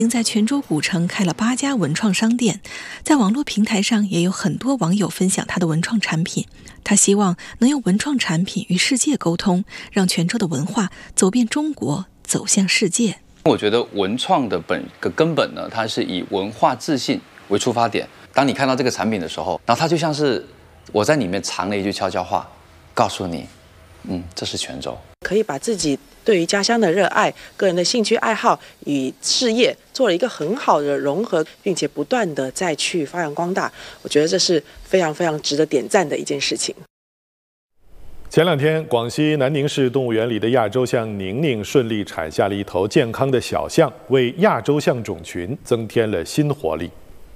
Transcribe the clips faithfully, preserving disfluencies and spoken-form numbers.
在泉州古城开了八家文创商店，在网络平台上也有很多网友分享他的文创产品。他希望能用文创产品与世界沟通，让泉州的文化走遍中国，走向世界。 我觉得文创的本个根本呢，它是以文化自信为出发点。当你看到这个产品的时候，然后它就像是我在里面藏了一句悄悄话，告诉你，嗯，这是泉州。 可以把自己对于家乡的热爱、个人的兴趣爱好与事业做了一个很好的融合，并且不断的再去发扬光大，我觉得这是非常非常值得点赞的一件事情。 前两天，广西南宁市动物园里的亚洲象宁宁顺利产下了一头健康的小象，为亚洲象种群增添了新活力。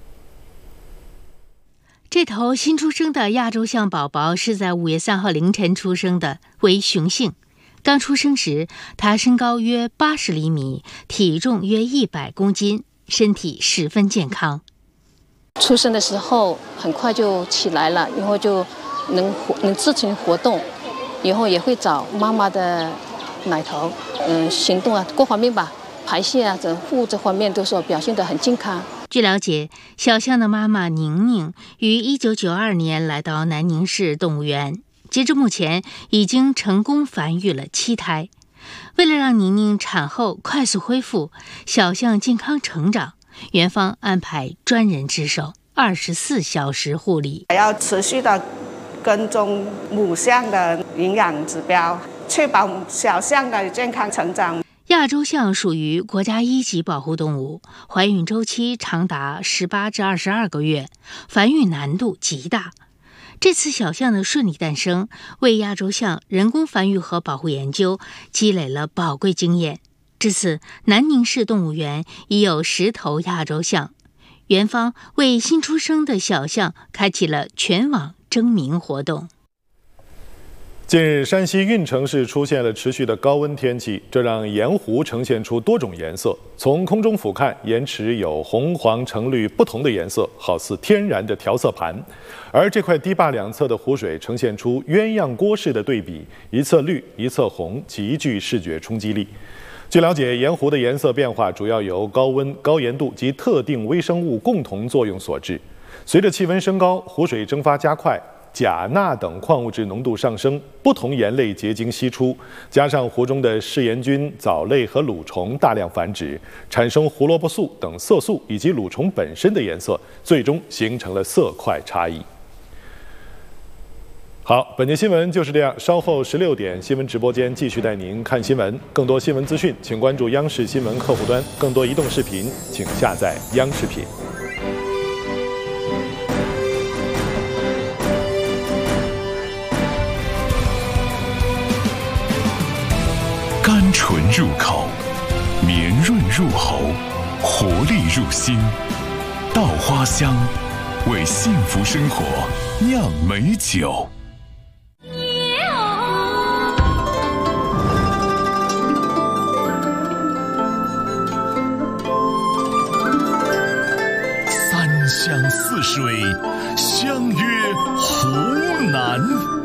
这头新出生的亚洲象宝宝是在五月三号凌晨出生的，为雄性。刚出生时，它身高约八十厘米，体重约一百公斤，身体十分健康。 出生的时候很快就起来了，以后就能活能自行活动，以后也会找妈妈的奶头，嗯，行动啊各方面吧，排泄啊整护这方面都是表现得很健康。 据了解，小象的妈妈宁宁于一九九二年来到南宁市动物园。截至目前，已经成功繁育了七胎。为了让宁宁产后快速恢复，小象健康成长，园方安排专人值守，二十四小时护理， 还要持续的跟踪母象的营养指标，确保小象的健康成长。 亚洲象属于国家一级保护动物，怀孕周期长达十八至二十二个月，繁育难度极大。这次小象的顺利诞生，为亚洲象人工繁育和保护研究积累了宝贵经验。至此，南宁市动物园已有十头亚洲象。园方为新出生的小象开启了全网征名活动。 近日，山西运城市出现了持续的高温天气，这让盐湖呈现出多种颜色。从空中俯瞰，盐池有红、黄、橙、绿不同的颜色，好似天然的调色盘。而这块堤坝两侧的湖水呈现出鸳鸯锅式的对比，一侧绿，一侧红，极具视觉冲击力。据了解，盐湖的颜色变化主要由高温、高盐度及特定微生物共同作用所致。随着气温升高，湖水蒸发加快，钾、钠等矿物质浓度上升，不同盐类结晶析出，加上湖中的嗜盐菌、藻类和蠕虫大量繁殖，产生胡萝卜素等色素以及蠕虫本身的颜色，最终形成了色块差异。好，本节新闻就是这样。稍后十六点，新闻直播间继续带您看新闻。更多新闻资讯，请关注央视新闻客户端。更多移动视频，请下载央视频。 甘醇入口，绵润入喉，活力入心。稻花香，为幸福生活酿美酒。三湘四水，相约湖南。